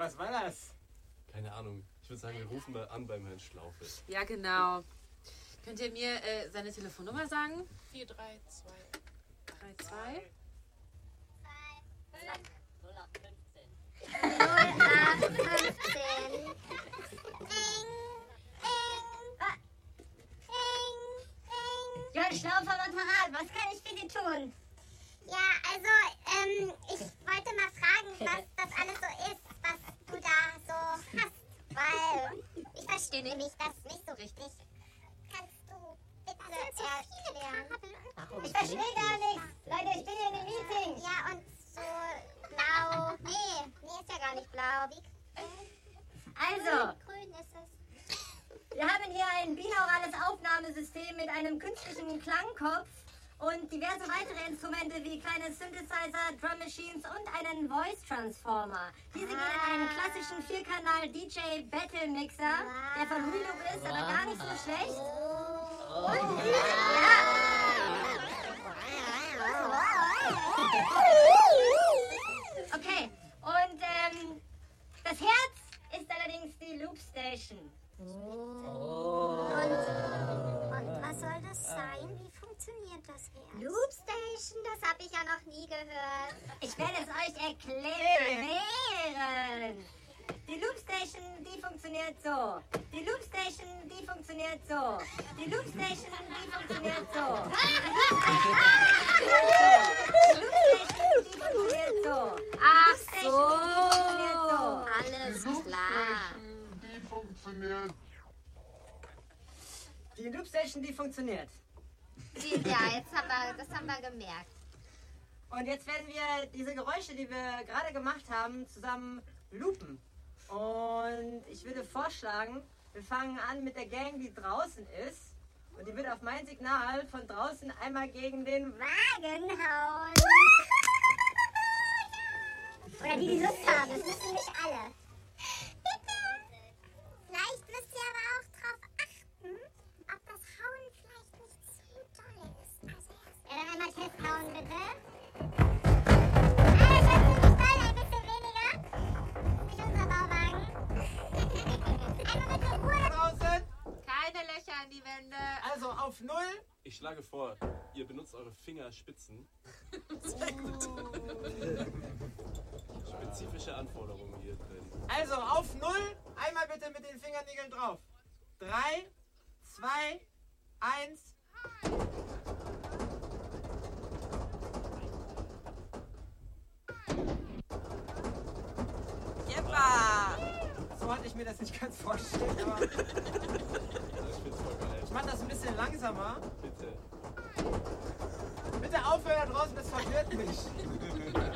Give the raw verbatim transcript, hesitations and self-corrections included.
was war das? Keine Ahnung. Ich würde sagen, wir rufen mal an beim Herrn Schlaufe. Ja, genau. Könnt ihr mir äh, seine Telefonnummer sagen? vier drei zwei drei zwei null acht fünfzehn. Jörn Schlaufer am Apparat, was kann ich für Sie tun? Ja, also, ähm, ich wollte mal fragen, was das alles so ist, was du da so hast. Weil ich verstehe nämlich das nicht so richtig. Kannst du bitte erklären? Ich verstehe gar nichts. Leute, ich bin hier in einem Meeting. Ja, und so blau. Nee, nee, ist ja gar nicht blau. Wie Also, grün ist es? wir haben hier ein binaurales Aufnahmesystem mit einem künstlichen Klangkopf und diverse weitere Instrumente wie kleine Synthesizer, Drum Machines und einen Voice Transformer. Diese gehen in einen klassischen Vierkanal D J Battle Mixer, der von Reloop ist, aber gar nicht so schlecht. Und ja. Okay, und ähm, das Herz ist allerdings die Loop Station. Und, und was soll das sein? Wie funktioniert das Herz? Loop Station, das habe ich ja noch nie gehört. Ich werde es euch erklären. Die Loop Station, die funktioniert so. Die Loop Station, die funktioniert so. Die Loop Station, die funktioniert so. Die Loop Station, die funktioniert so. Ach Die so. funktioniert so. Alles klar. Die funktioniert. Die Loop Station, die funktioniert. Ja, jetzt haben wir, das haben wir gemerkt. Und jetzt werden wir diese Geräusche, die wir gerade gemacht haben, zusammen loopen. Und ich würde vorschlagen, wir fangen an mit der Gang, die draußen ist. Und die wird auf mein Signal von draußen einmal gegen den Wagen hauen. Oder die, die Lust haben, das müssen nicht alle. Bitte. Vielleicht müsst ihr aber auch drauf achten, ob das Hauen vielleicht nicht zu doll ist. Also erst ja, dann einmal testhauen, bitte. Ah, das ist nicht doll, ein bisschen weniger. Nicht unser Bauwagen. Einmal bitte Ruhe. Draußen. Keine Löcher in die Wände. Also auf null. Ich schlage vor, ihr benutzt eure Fingerspitzen. Spezifische Anforderungen hier drin. Also auf null. Einmal bitte mit den Fingernägeln drauf. Drei, zwei, eins. Jeppa. So hatte ich mir das nicht ganz vorstellen, aber Ich find's voll geil. ich mach das ein bisschen langsamer. Bitte. Bitte aufhören da draußen, das verwirrt mich.